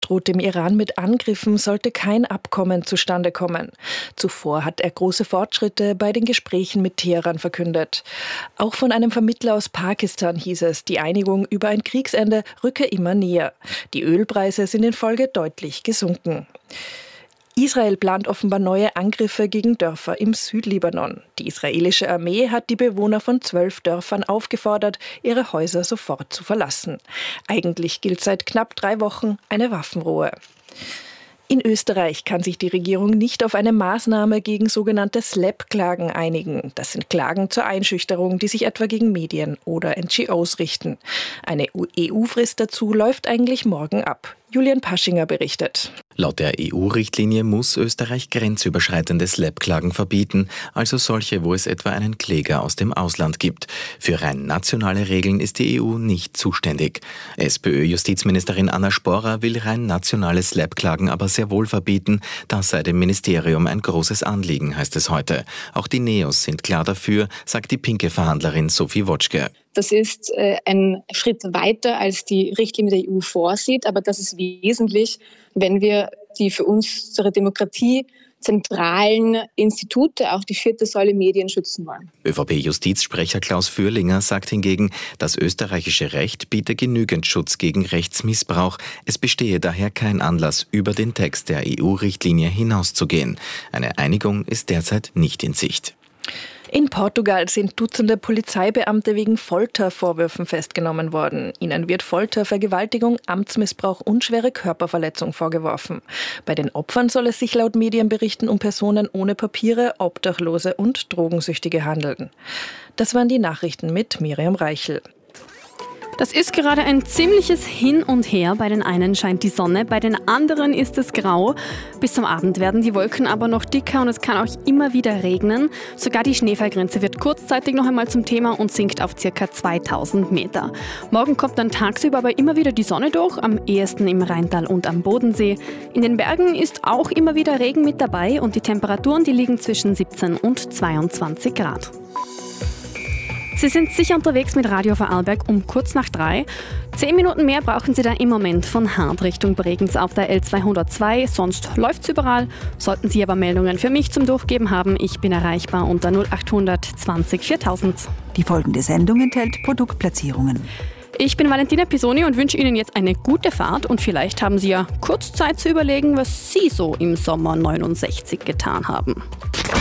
droht dem Iran mit Angriffen, sollte kein Abkommen zustande kommen. Zuvor hat er große Fortschritte bei den Gesprächen mit Teheran verkündet. Auch von einem Vermittler aus Pakistan hieß es, die Einigung über ein Kriegsende rücke immer näher. Die Ölpreise sind in Folge deutlich gesunken. Israel plant offenbar neue Angriffe gegen Dörfer im Südlibanon. Die israelische Armee hat die Bewohner von 12 Dörfern aufgefordert, ihre Häuser sofort zu verlassen. Eigentlich gilt seit knapp 3 Wochen eine Waffenruhe. In Österreich kann sich die Regierung nicht auf eine Maßnahme gegen sogenannte SLAPP-Klagen einigen. Das sind Klagen zur Einschüchterung, die sich etwa gegen Medien oder NGOs richten. Eine EU-Frist dazu läuft eigentlich morgen ab. Julian Paschinger berichtet. Laut der EU-Richtlinie muss Österreich grenzüberschreitende SLAPP-Klagen verbieten, also solche, wo es etwa einen Kläger aus dem Ausland gibt. Für rein nationale Regeln ist die EU nicht zuständig. SPÖ-Justizministerin Anna Sporer will rein nationale SLAPP-Klagen aber sehr wohl verbieten. Das sei dem Ministerium ein großes Anliegen, heißt es heute. Auch die NEOS sind klar dafür, sagt die Pinke-Verhandlerin Sophie Wotschke. Das ist ein Schritt weiter, als die Richtlinie der EU vorsieht, aber das ist wesentlich, wenn wir die für unsere Demokratie zentralen Institute, auch die 4. Säule Medien, schützen wollen. ÖVP-Justizsprecher Klaus Fürlinger sagt hingegen, das österreichische Recht biete genügend Schutz gegen Rechtsmissbrauch. Es bestehe daher kein Anlass, über den Text der EU-Richtlinie hinauszugehen. Eine Einigung ist derzeit nicht in Sicht. In Portugal sind Dutzende Polizeibeamte wegen Foltervorwürfen festgenommen worden. Ihnen wird Folter, Vergewaltigung, Amtsmissbrauch und schwere Körperverletzung vorgeworfen. Bei den Opfern soll es sich laut Medienberichten um Personen ohne Papiere, Obdachlose und Drogensüchtige handeln. Das waren die Nachrichten mit Miriam Reichel. Das ist gerade ein ziemliches Hin und Her. Bei den einen scheint die Sonne, bei den anderen ist es grau. Bis zum Abend werden die Wolken aber noch dicker und es kann auch immer wieder regnen. Sogar die Schneefallgrenze wird kurzzeitig noch einmal zum Thema und sinkt auf ca. 2000 Meter. Morgen kommt dann tagsüber aber immer wieder die Sonne durch, am ehesten im Rheintal und am Bodensee. In den Bergen ist auch immer wieder Regen mit dabei und die Temperaturen, die liegen zwischen 17 und 22 Grad. Sie sind sicher unterwegs mit Radio Vorarlberg um kurz nach 3. 10 Minuten mehr brauchen Sie da im Moment von Hart Richtung Bregenz auf der L202. Sonst läuft's überall. Sollten Sie aber Meldungen für mich zum Durchgeben haben, ich bin erreichbar unter 0800 20 4000. Die folgende Sendung enthält Produktplatzierungen. Ich bin Valentina Pisoni und wünsche Ihnen jetzt eine gute Fahrt und vielleicht haben Sie ja kurz Zeit zu überlegen, was Sie so im Sommer 69 getan haben.